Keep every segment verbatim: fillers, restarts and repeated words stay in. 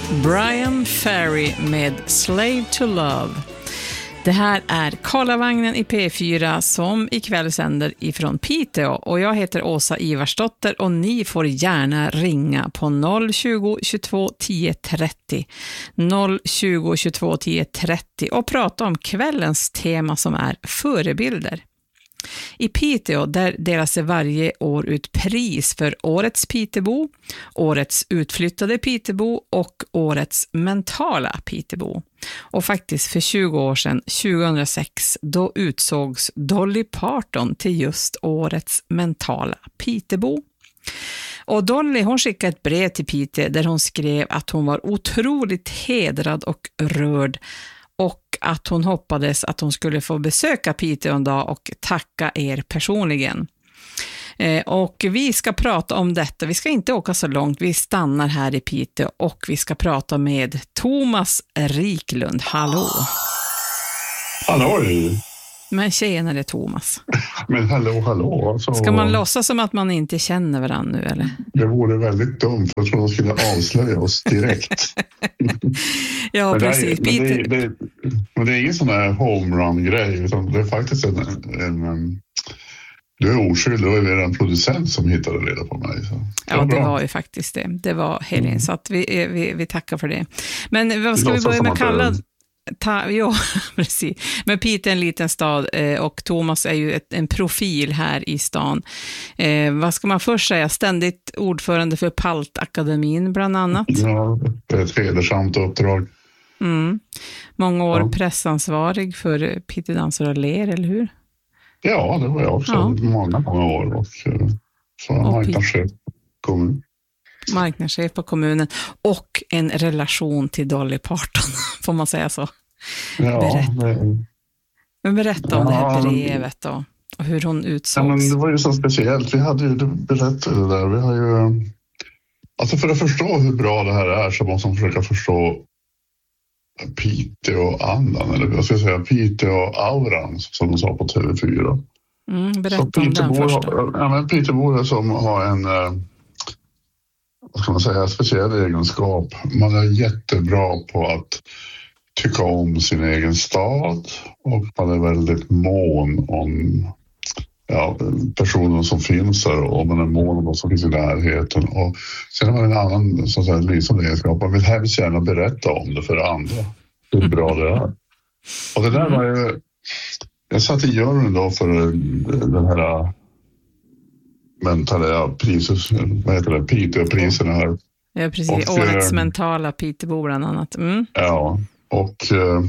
Bryan Ferry med Slave to Love. Det här är Karlavagnen i P fyra som ikväll sänder ifrån Piteå, och jag heter Åsa Ivarsdotter och ni får gärna ringa på noll tjugo, tjugotvå, tio, trettio noll tjugo, tjugotvå, tio, trettio och prata om kvällens tema som är förebilder. I Piteå där delas det varje år ut pris för årets Pitebo, årets utflyttade Pitebo och årets mentala Pitebo. Och faktiskt för tjugo år sedan, tjugohundrasex, då utsågs Dolly Parton till just årets mentala Pitebo. Och Dolly, hon skickade ett brev till Piteå där hon skrev att hon var otroligt hedrad och rörd och att hon hoppades att hon skulle få besöka Piteå en dag och tacka er personligen. Eh, och vi ska prata om detta. Vi ska inte åka så långt. Vi stannar här i Piteå och vi ska prata med Thomas Riklund. Hallå! Hallå! Men tjenare Thomas. Men hallå, hallå. Alltså, ska man låtsas som att man inte känner varandra nu, eller? Det vore väldigt dumt, för jag tror de skulle avslöja oss direkt. Ja, men precis. Det är, men, det, det, men det är ingen sån här homerun-grej, utan det är faktiskt en... en, en du är oskyldig, det var ju en producent som hittade reda på mig. Så. Det ja, var det bra. var ju faktiskt det. Det var Helene, mm. så att vi, vi, vi tackar för det. Men vad Det ska vi börja med att kalla... det... Ta, ja, precis. Men Piteå är en liten stad eh, och Thomas är ju ett, en profil här i stan. Eh, vad ska man först säga? Ständigt ordförande för Paltakademin bland annat. Ja, det är ett hedersamt uppdrag. Mm. Många år ja. pressansvarig för Piteå Danser och Ler, eller hur? Ja, det var jag också. Ja. Många, många år. Och så och marknadschef på kommunen. Marknadschef på kommunen och en relation till Dolly Parton, får man säga så? Ja, berätta. Det... Men berätta om ja, det här brevet då, och hur hon utsågs. Ja, men det var ju så speciellt. Vi hade ju berättat det där. Vi har ju... Alltså för att förstå hur bra det här är så måste man försöka förstå Piteå-andan, eller jag ska säga Piteå-auran, som de sa på T V fyra. Mm, berätta om den först. Ja, men Pitebo som har en... vad ska man säga, speciell egenskap. Man är jättebra på att tycka om sin egen stad och man är väldigt mån om ja, personer som finns där och man är mån om vad som finns i närheten. Och sen har man en annan så att säga, lysande egenskap. Man vill hemskt gärna berätta om det för andra. Hur bra det är. Och det där var ju... Jag satt i juryn då för den här... mentala priser, vad heter det, Piteå-priserna här. Ja, precis. Och, årets äh, mentala Pitebo bland annat. Mm. Ja, och äh,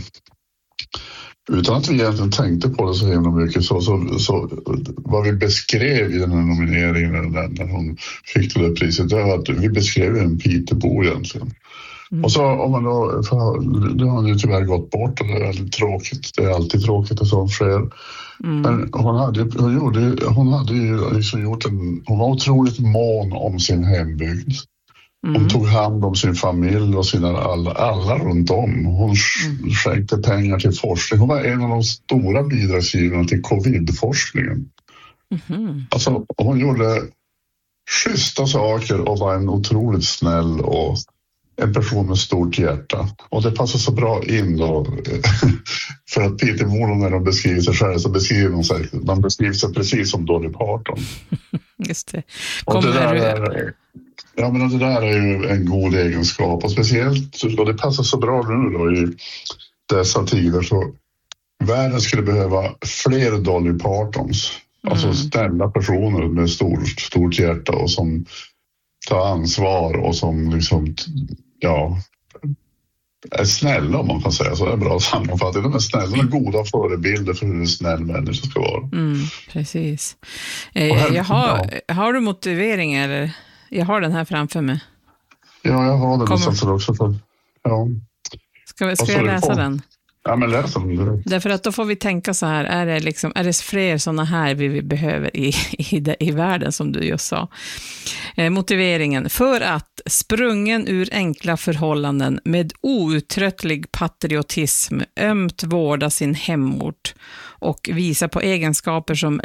utan att vi egentligen tänkte på det så himla mycket så, så, så vad vi beskrev i den här nomineringen när, när hon fick det där priset, det var att vi beskrev en Pitebo egentligen. Mm. Och så om man då, det har ju tyvärr gått bort och det är väldigt tråkigt, det är alltid tråkigt att sånt sker. Mm. Men hon hade, hon, gjorde, hon hade ju liksom gjort en, hon var otroligt mån om sin hembygd. Hon mm. tog hand om sin familj och sina alla, alla runt om. Hon mm. skänkte pengar till forskning. Hon var en av de stora bidragsgivarna till covid-forskningen. Mm. Alltså hon gjorde schyssta saker och var en otroligt snäll och en person med stort hjärta. Och det passar så bra in då. För att Peter Molon, när de beskriver sig själv så beskriver de sig, de beskriver sig precis som Dolly Parton. Just det. Och det där är, ja, men det där är ju en god egenskap. Och speciellt, och det passar så bra nu då i dessa tider, så världen skulle behöva fler Dolly Partons. Mm. Alltså snälla personer med stort, stort hjärta och som tar ansvar och som liksom, ja, är snälla om man kan säga så. Det är bra sammanfattning. De är snälla och goda förebilder för hur en snäll människa ska vara. Mm, precis. Eh, här, jag har, ja. har du motivering eller? Jag har den här framför mig. Ja, jag har den Kommer... också. För, ja. Ska, ska jag läsa den? Ja, men läs den. Därför att då får vi tänka så här, är det, liksom, är det fler sådana här vi, vi behöver i, i, i världen som du just sa? Eh, motiveringen, för att sprungen ur enkla förhållanden med outtröttlig patriotism ömt vårda sin hemort och visa på egenskaper som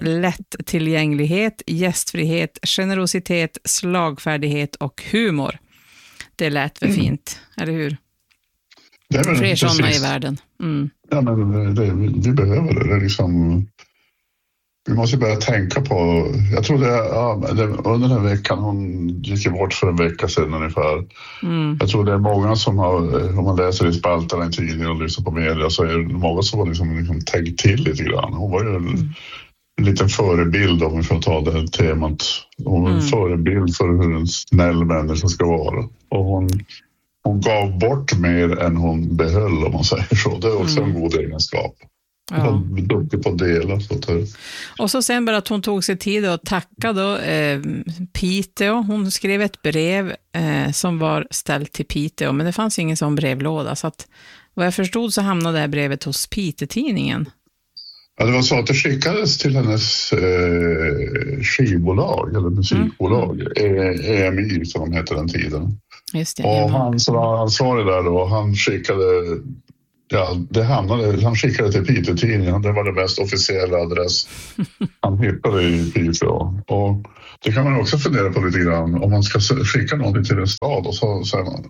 lättillgänglighet, gästfrihet, generositet, slagfärdighet och humor. det lät väl fint, mm. eller hur? Det är väl fler precis. Sådana i världen. Mm. Ja, men det, vi behöver det. Det är liksom... Vi måste börja tänka på... Jag tror det, ja, det under den här veckan, hon gick bort för en vecka sedan ungefär. Mm. Jag tror det är många som har, om man läser i spalterna i tidningen och lyssnar på media, så är det många som har liksom, liksom tänkt till lite grann. Hon var ju en, mm. en liten förebild, om vi får ta det här temat. Hon var en mm. förebild för hur en snäll människa ska vara. Och hon, hon gav bort mer än hon behöll, om man säger så. Det är också mm. en god egenskap. Ja. Hon var duktig på att dela. Så att det... Och så sen bara att hon tog sig tid att tacka då, eh, Piteå. Hon skrev ett brev eh, som var ställt till Piteå, men det fanns ingen sån brevlåda. Så att vad jag förstod så hamnade det här brevet hos Piteå-tidningen. Ja, det var så att det skickades till hennes eh, skivbolag eller musikbolag, mm. Mm. E M I som de hette den tiden. Just det, och han som var ansvarig där då, han skickade... Ja, det hamnade, han skickade till Piteå-tidningen. Det var det mest officiella adress han hittade i Piteå. Och det kan man också fundera på lite grann. Om man ska skicka någonting till en stad och så, så, man,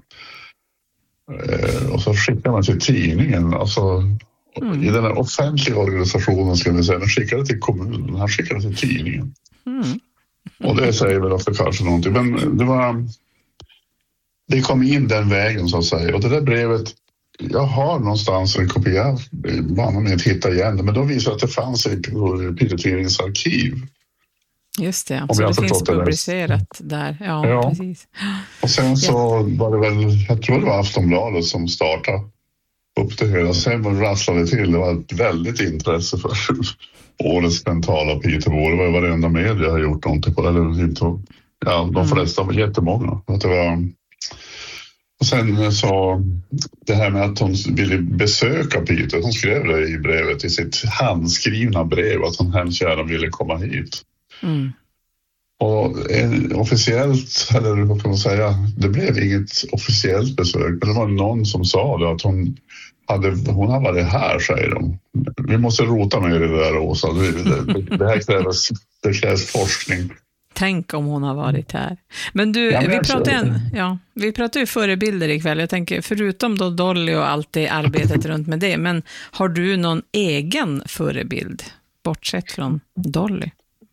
eh, och så skickar man till tidningen. Alltså, mm. i den här offentliga organisationen ska vi säga, den skickade till kommunen, han skickade till tidningen. Mm. Och det säger väl ofta kanske någonting. Men det var... Det kom in den vägen så att säga. Och det där brevet, jag har någonstans en kopia, bara med att hitta igen det, men då visar att det fanns i Piteå-tidningens arkiv. Just det, så det finns publicerat det. Där. Ja, ja, precis. Och sen så ja. var det väl, jag tror det var Aftonbladet som startade upp det hela. Sen rasslade det till, det var ett väldigt intresse för årets mentala Piteå. Det var varenda media har gjort någonting på, eller inte. Ja, de flesta var mm. jättemånga. Att det var... Och sen så det här med att hon ville besöka Piteå. Hon skrev det i brevet, i sitt handskrivna brev, att hon hemskt gärna ville komma hit. Mm. Och en, officiellt, eller vad kan man säga, det blev inget officiellt besök. Men det var någon som sa det, att hon hade, hon hade varit här, säger de. Vi måste rota med det där, Åsa. Det, det, det här krävs, det krävs forskning. Tänk om hon har varit här. Men du, ja, men vi pratar en, ja, vi pratar ju förebilder ikväll. Jag tänker, förutom då Dolly och allt det arbetet runt med det, men har du någon egen förebild, bortsett från Dolly?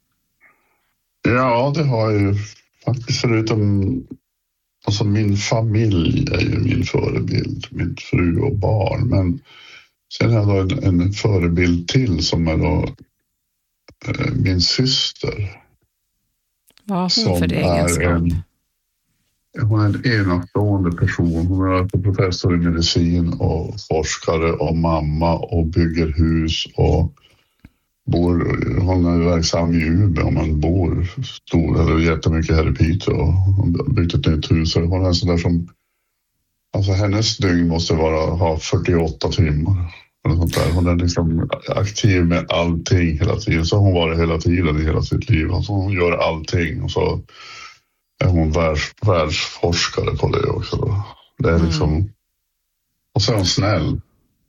Ja, det har jag ju faktiskt, förutom alltså min familj är ju min förebild, min fru och barn. Men sen har jag då en, en förebild till som är då eh, min syster. Vad har hon för egenskap? En, hon är en enastående person. Hon är professor i medicin och forskare och mamma och bygger hus och bor, hon är verksam i Umeå, men bor stor eller jättemycket här i Piteå. Hon har byggt ett nytt hus. Hon är en sån där som, alltså hennes dygn måste vara, ha fyrtioåtta timmar. Eller sånt där. Hon är liksom aktiv med allting hela tiden. Så hon var det hela tiden i hela sitt liv. Alltså hon gör allting. Och så är hon världs, världsforskare på det också. Då. Det är liksom... Mm. Och så är hon snäll.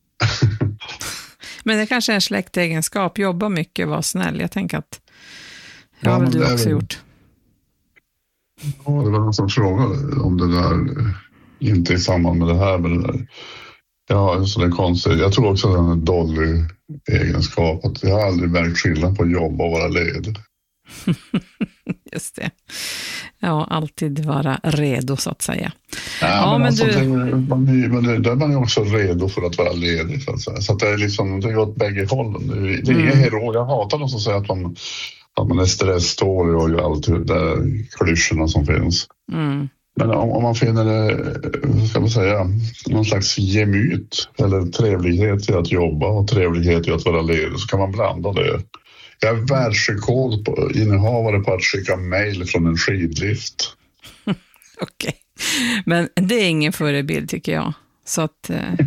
Men det kanske är en släktegenskap. Jobba mycket, vara snäll. Jag tänker att det har ja, väl du också väl... gjort. Ja, det var någon som frågade om det där. Inte i samband med det här, men det där. Ja, så det är konstigt. Jag tror också att det är en dålig egenskap. Att jag har aldrig märkt skillnad på jobb och vara ledig. Just det. Ja, alltid vara redo så att säga. Ja, ja men, men alltså, du... det, man, men det, där är man ju också redo för att vara ledig. Så att säga. Så att det är liksom, det är åt bägge hållen. Det, det är mm. ingen hero. Jag hatar någon som säger att man, att man är stresstålig och gör allt det där klyschorna som finns. Mm. Men om, om man finner det, ska man säga, någon slags gemyt eller trevlighet i att jobba och trevlighet i att vara ledig, så kan man blanda det. Jag är världsrekord på innehavare på att skicka mejl från en skidlift. Okej, okay. Men det är ingen förebild tycker jag. Så att...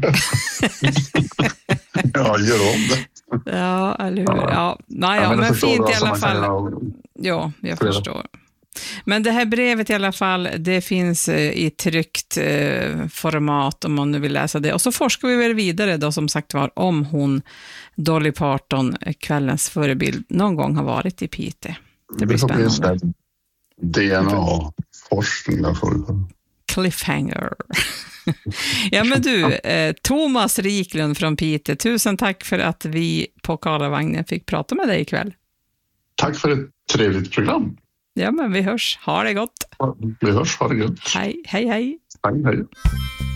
ja, gör om det. Ja, eller hur? Ja, nej, ja, ja, men, men fint i alla fall. Ha... Ja, jag Flera. förstår. Men det här brevet i alla fall, det finns i tryckt eh, format om man nu vill läsa det. Och så forskar vi väl vidare då som sagt var om hon, Dolly Parton, kvällens förebild, någon gång har varit i Piteå. Det blir spännande. D N A-forskning där för. cliffhanger. Ja, men du, eh, Thomas Riklund från Piteå, tusen tack för att vi på Karlavagnen fick prata med dig ikväll. Tack för ett trevligt program. Ja, men vi hörs. Ha det gott. Vi hörs, ha det gott. Hej, hej, hej. Hej, hej.